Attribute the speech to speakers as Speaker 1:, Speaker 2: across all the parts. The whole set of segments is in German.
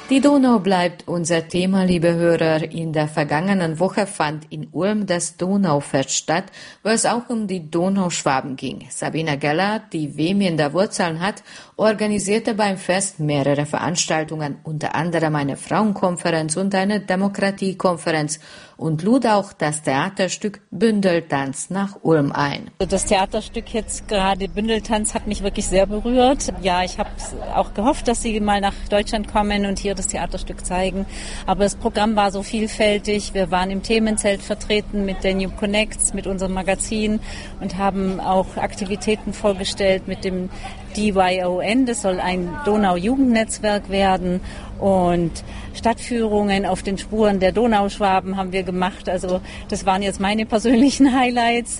Speaker 1: Die Donau bleibt unser Thema, liebe Hörer. In der vergangenen Woche fand in Ulm das Donaufest statt, wo es auch um die Donauschwaben ging. Sabina Geller, die Wemi in der Wurzeln hat, organisierte beim Fest mehrere Veranstaltungen, unter anderem eine Frauenkonferenz und eine Demokratiekonferenz, und lud auch das Theaterstück Bündeltanz nach Ulm ein.
Speaker 2: Das Theaterstück jetzt gerade Bündeltanz hat mich wirklich sehr berührt. Ja, ich habe auch gehofft, dass Sie mal nach Deutschland kommen und hier das Theaterstück zeigen. Aber das Programm war so vielfältig. Wir waren im Themenzelt vertreten mit den New Connects, mit unserem Magazin und haben auch Aktivitäten vorgestellt mit dem DYON. Das soll ein Donau-Jugendnetzwerk werden. Und Stadtführungen auf den Spuren der Donauschwaben haben wir gemacht. Also das waren jetzt meine persönlichen Highlights.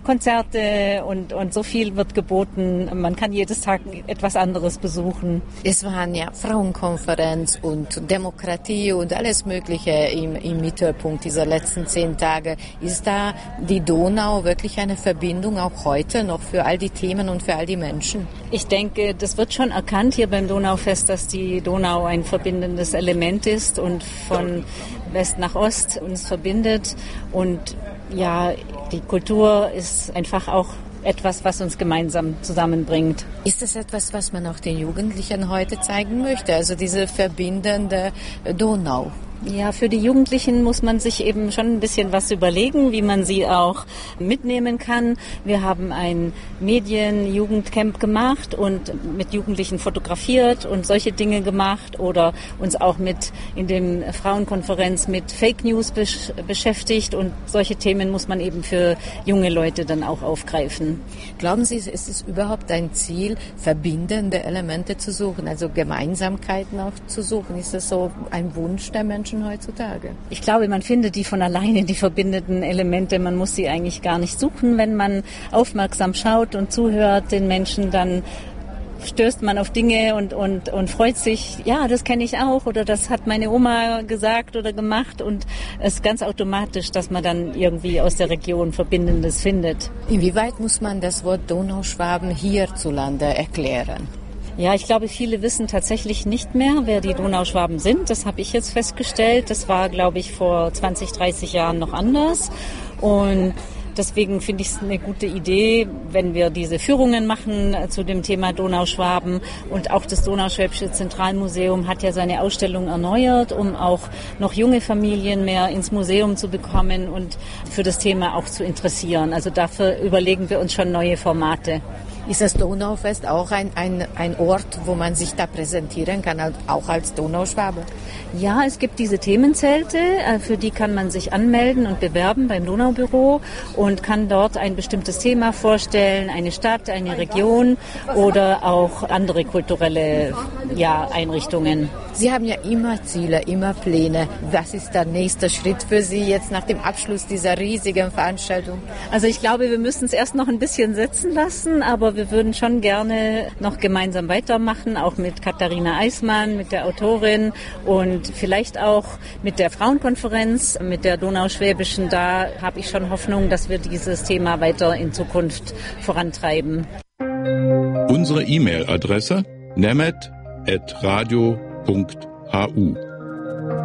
Speaker 2: Konzerte und so viel wird geboten. Man kann jedes Tag etwas anderes besuchen.
Speaker 1: Es waren ja Frauenkonferenz und Demokratie und alles Mögliche im Mittelpunkt dieser letzten 10 Tage. Ist da die Donau wirklich eine Verbindung auch heute noch für all die Themen und für all die Menschen?
Speaker 2: Ich denke, das wird schon erkannt hier beim Donaufest, dass die Donau ein verbindendes Element ist und von West nach Ost uns verbindet. Und ja, die Kultur ist einfach auch etwas, was uns gemeinsam zusammenbringt.
Speaker 1: Ist das etwas, was man auch den Jugendlichen heute zeigen möchte? Also diese verbindende Donau?
Speaker 2: Ja, für die Jugendlichen muss man sich eben schon ein bisschen was überlegen, wie man sie auch mitnehmen kann. Wir haben ein Medien-Jugendcamp gemacht und mit Jugendlichen fotografiert und solche Dinge gemacht oder uns auch in dem Frauenkonferenz mit Fake News beschäftigt, und solche Themen muss man eben für junge Leute dann auch aufgreifen.
Speaker 1: Glauben Sie, ist es überhaupt ein Ziel, verbindende Elemente zu suchen, also Gemeinsamkeiten auch zu suchen? Ist das so ein Wunsch der Menschen heutzutage?
Speaker 2: Ich glaube, man findet die von alleine, die verbindenden Elemente. Man muss sie eigentlich gar nicht suchen. Wenn man aufmerksam schaut und zuhört den Menschen, dann stößt man auf Dinge und freut sich, ja, das kenne ich auch, oder das hat meine Oma gesagt oder gemacht, und es ist ganz automatisch, dass man dann irgendwie aus der Region Verbindendes findet.
Speaker 1: Inwieweit muss man das Wort Donauschwaben hierzulande erklären?
Speaker 2: Ja, ich glaube, viele wissen tatsächlich nicht mehr, wer die Donauschwaben sind. Das habe ich jetzt festgestellt. Das war, glaube ich, vor 20, 30 Jahren noch anders. Und deswegen finde ich es eine gute Idee, wenn wir diese Führungen machen zu dem Thema Donauschwaben. Und auch das Donauschwäbische Zentralmuseum hat ja seine Ausstellung erneuert, um auch noch junge Familien mehr ins Museum zu bekommen und für das Thema auch zu interessieren. Also dafür überlegen wir uns schon neue Formate.
Speaker 1: Ist das Donaufest auch ein Ort, wo man sich da präsentieren kann, auch als Donauschwabe?
Speaker 2: Ja, es gibt diese Themenzelte, für die kann man sich anmelden und bewerben beim Donaubüro und kann dort ein bestimmtes Thema vorstellen, eine Stadt, eine Region oder auch andere kulturelle Einrichtungen.
Speaker 1: Sie haben ja immer Ziele, immer Pläne. Was ist der nächste Schritt für Sie jetzt nach dem Abschluss dieser riesigen Veranstaltung?
Speaker 2: Also ich glaube, wir müssen es erst noch ein bisschen setzen lassen, aber wir würden schon gerne noch gemeinsam weitermachen, auch mit Katharina Eismann, mit der Autorin, und vielleicht auch mit der Frauenkonferenz, mit der Donauschwäbischen. Da habe ich schon Hoffnung, dass wir dieses Thema weiter in Zukunft vorantreiben.
Speaker 3: Unsere E-Mail-Adresse nemet@radio.hu